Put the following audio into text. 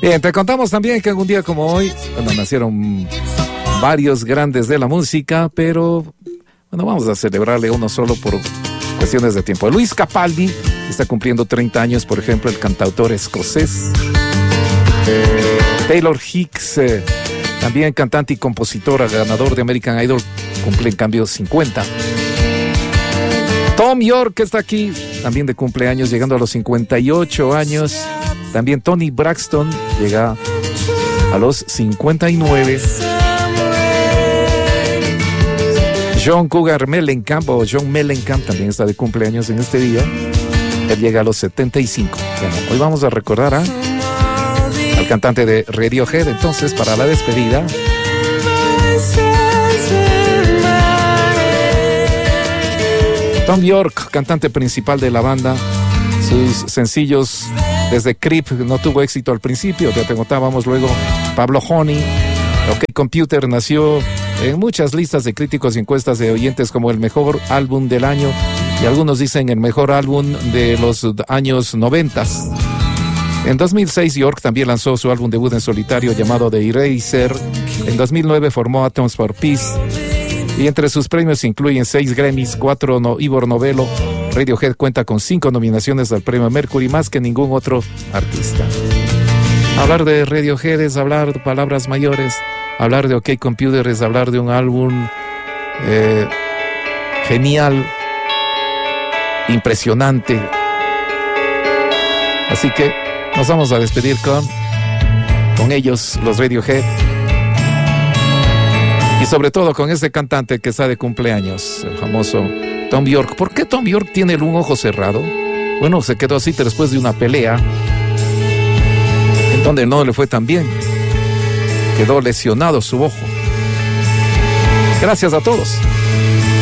Bien, te contamos también que en un día como hoy, bueno, nacieron varios grandes de la música, pero bueno, vamos a celebrarle uno solo por cuestiones de tiempo. Luis Capaldi está cumpliendo 30 años, por ejemplo, el cantautor escocés. Taylor Hicks, también cantante y compositora, ganador de American Idol, cumple en cambio 50. Thom Yorke está aquí, también de cumpleaños, llegando a los 58 años. También Toni Braxton llega a los 59. John Cougar Mellencamp, o John Mellencamp, también está de cumpleaños en este día. Él llega a los 75. Bueno, hoy vamos a recordar al cantante de Radiohead, entonces, para la despedida. Thom Yorke, cantante principal de la banda. Sus sencillos desde Creep no tuvo éxito al principio, ya te contábamos. Luego Pablo Honey. OK Computer nació en muchas listas de críticos y encuestas de oyentes como el mejor álbum del año, y algunos dicen el mejor álbum de los años 90. En 2006 Yorke también lanzó su álbum debut en solitario llamado The Eraser. En 2009 formó Atoms for Peace, y entre sus premios incluyen 6 Grammys, 4 Ivor Novello. Radiohead cuenta con 5 nominaciones al premio Mercury, más que ningún otro artista. Hablar de Radiohead es hablar de palabras mayores. Hablar de OK Computer es hablar de un álbum genial, impresionante. Así que nos vamos a despedir con ellos, los Radiohead. Y sobre todo con este cantante que está de cumpleaños, el famoso Thom Yorke. ¿Por qué Thom Yorke tiene un ojo cerrado? Bueno, se quedó así después de una pelea en donde no le fue tan bien. Quedó lesionado su ojo. Gracias a todos.